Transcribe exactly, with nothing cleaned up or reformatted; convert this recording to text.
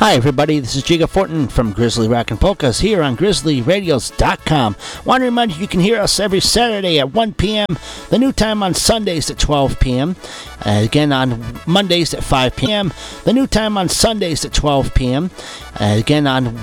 Hi, everybody. This is Jiga Fortin from Grizzly Rock and Polkas here on Grizzly Radios dot com. Want to remind you you can hear us every Saturday at one p.m., the new time on Sundays at twelve p.m., uh, again on Mondays at five p.m., the new time on Sundays at twelve p.m., uh, again on